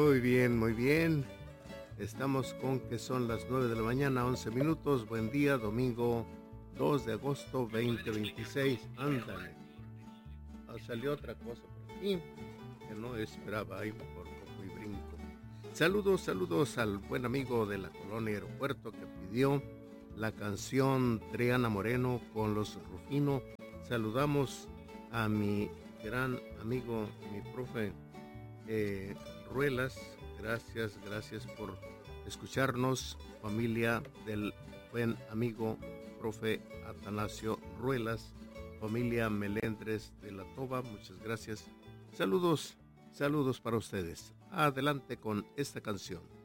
Muy bien, muy bien. Estamos con que son las 9 de la mañana, 11 minutos. Buen día, domingo 2 de agosto 2026. Ándale. Salió otra cosa por aquí que no esperaba. Ahí por poco y brinco. Saludos, saludos al buen amigo de la colonia Aeropuerto que pidió la canción Triana Moreno con los Rufino. Saludamos a mi gran amigo, mi profe Ruelas. Gracias por escucharnos, familia del buen amigo profe Atanasio Ruelas, familia Melendres de la Toba, muchas gracias. Saludos para ustedes. Adelante con esta canción.